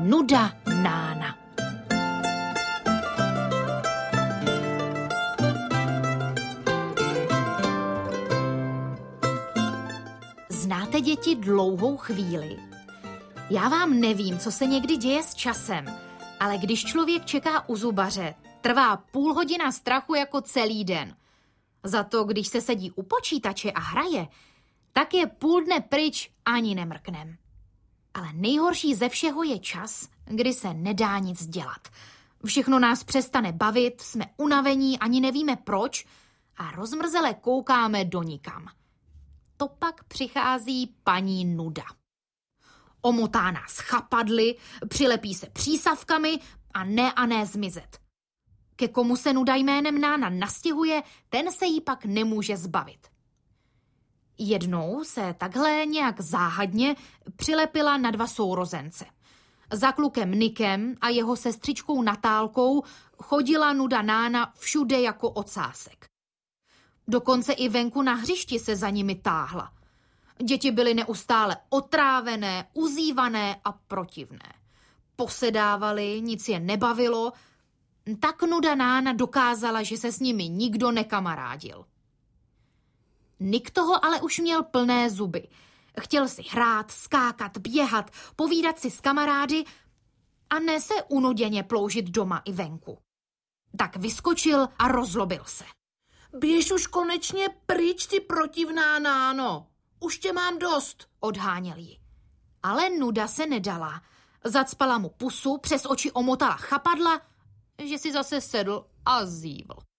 Nuda Nána. Znáte, děti, dlouhou chvíli? Já vám nevím, co se někdy děje s časem, ale když člověk čeká u zubaře, trvá půl hodina strachu jako celý den. Za to, když se sedí u počítače a hraje, tak je půl dne pryč, ani nemrknem. Ale nejhorší ze všeho je čas, kdy se nedá nic dělat. Všechno nás přestane bavit, jsme unavení, ani nevíme proč a rozmrzele koukáme do nikam. To pak přichází paní Nuda. Omotá nás chapadly, přilepí se přísavkami a ne zmizet. Ke komu se Nuda jménem Nána nastěhuje, ten se jí pak nemůže zbavit. Jednou se takhle nějak záhadně přilepila na 2 sourozence. Za klukem Nikem a jeho sestřičkou Natálkou chodila Nuda Nána všude jako ocásek. Dokonce i venku na hřišti se za nimi táhla. Děti byly neustále otrávené, uzývané a protivné. Posedávali, nic je nebavilo, tak Nuda Nána dokázala, že se s nimi nikdo nekamarádil. Nik toho ale už měl plné zuby. Chtěl si hrát, skákat, běhat, povídat si s kamarády a ne se unuděně ploužit doma i venku. Tak vyskočil a rozlobil se. Běž už konečně pryč, ty protivná Náno. Už tě mám dost, odháněl ji. Ale Nuda se nedala. Zacpala mu pusu, přes oči omotala chapadla, že si zase sedl a zívl.